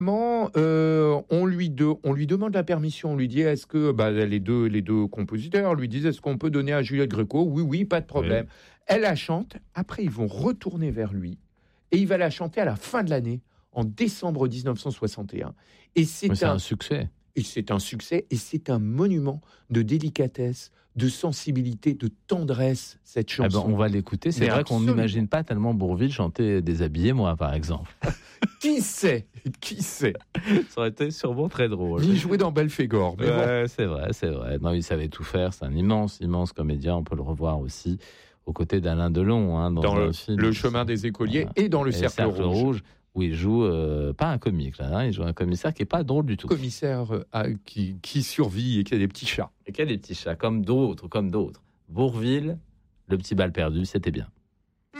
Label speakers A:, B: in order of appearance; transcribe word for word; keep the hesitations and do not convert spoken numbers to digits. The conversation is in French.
A: Euh, on, lui de, on lui demande la permission, on lui dit est-ce que bah, les, deux, les deux compositeurs lui disent est-ce qu'on peut donner à Juliette Gréco? Oui, oui, pas de problème. Oui. Elle la chante, après ils vont retourner vers lui et il va la chanter à la fin de l'année, en décembre dix-neuf cent soixante et un. Et c'est,
B: Mais c'est
A: un,
B: un succès.
A: Et c'est un succès et c'est un monument de délicatesse, de sensibilité, de tendresse, cette chanson.
B: Eh ben, on va l'écouter. C'est
A: Mais
B: vrai
A: absolument.
B: qu'on n'imagine pas tellement Bourvil chanter Déshabillez moi, par exemple.
A: Qui sait? Qui sait?
B: Ça aurait été sûrement très drôle.
A: Il jouait dans Belphégor. Mais
B: ouais,
A: bon.
B: C'est vrai, c'est vrai. Non, il savait tout faire. C'est un immense, immense comédien. On peut le revoir aussi aux côtés d'Alain Delon. Hein, dans
A: dans
B: un
A: le,
B: film,
A: le Chemin des Écoliers
B: voilà.
A: et dans Le
B: et
A: Cercle,
B: Cercle
A: Rouge.
B: Rouge. Où il joue, euh, pas un comique, là, hein, il joue un commissaire qui est pas drôle du tout.
A: Commissaire euh, à, qui, qui survit et qui a des petits chats.
B: Et qui a des petits chats, comme d'autres, comme d'autres. Bourvil, le petit bal perdu, c'était bien.